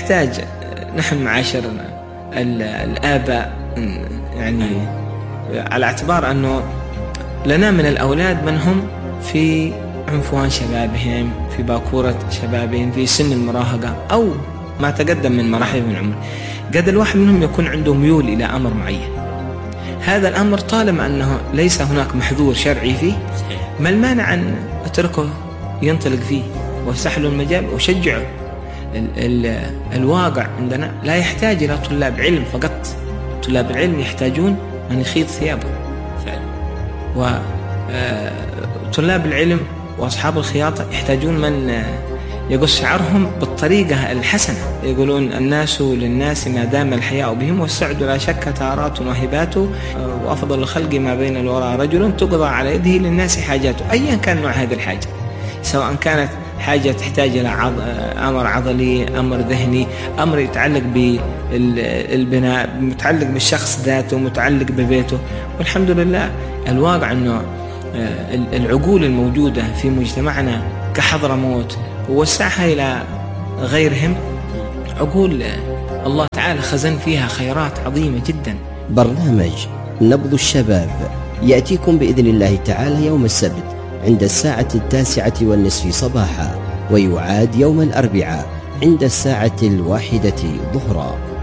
يحتاج نحن معاشر الآباء يعني على اعتبار أنه لنا من الأولاد من هم في عنفوان شبابهم، في باكورة شبابهم، في سن المراهقة أو ما تقدم من مراحل من العمر، قد الواحد منهم يكون عنده ميول إلى أمر معين. هذا الأمر طالما أنه ليس هناك محذور شرعي فيه، ما المانع أن أتركه ينطلق فيه وافتح له المجال وشجعه. الواقع عندنا لا يحتاج إلى طلاب علم فقط، طلاب العلم يحتاجون من يخيط ثيابه، وطلاب العلم وأصحاب الخياطة يحتاجون من يقص شعرهم بالطريقة الحسنة. يقولون الناس للناس ما دام الحياء بهم، والسعد لا شك تارات وهبات، وأفضل الخلق ما بين الورى رجل تقضى على يده للناس حاجاته. أيا كان نوع هذه الحاجة، سواء كانت حاجة تحتاج إلى أمر عضلي، أمر ذهني، أمر يتعلق بالبناء، متعلق بالشخص ذاته، متعلق ببيته. والحمد لله الواقع أنه العقول الموجودة في مجتمعنا كحضرموت ووسعها إلى غيرهم عقول الله تعالى خزن فيها خيرات عظيمة جدا. برنامج نبض الشباب يأتيكم بإذن الله تعالى يوم السبت عند 9:09 صباحا، ويعاد يوم الأربعاء عند 1:00 ظهرا.